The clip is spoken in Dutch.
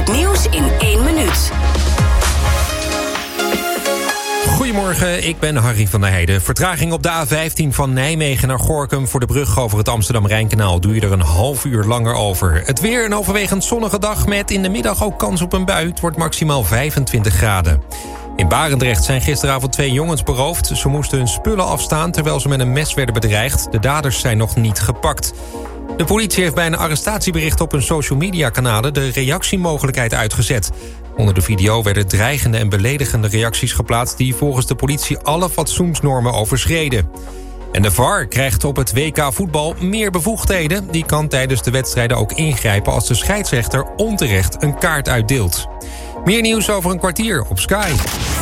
Het nieuws in 1 minuut. Goedemorgen, ik ben Harry van der Heijden. Vertraging op de A15 van Nijmegen naar Gorinchem voor de brug over het Amsterdam-Rijnkanaal. Doe je er een half uur langer over. Het weer een overwegend zonnige dag met in de middag ook kans op een bui. Het wordt maximaal 25 graden. In Barendrecht zijn gisteravond 2 jongens beroofd. Ze moesten hun spullen afstaan terwijl ze met een mes werden bedreigd. De daders zijn nog niet gepakt. De politie heeft bij een arrestatiebericht op hun social media kanalen de reactiemogelijkheid uitgezet. Onder de video werden dreigende en beledigende reacties geplaatst die volgens de politie alle fatsoensnormen overschreden. En de VAR krijgt op het WK voetbal meer bevoegdheden. Die kan tijdens de wedstrijden ook ingrijpen als de scheidsrechter onterecht een kaart uitdeelt. Meer nieuws over een kwartier op Sky.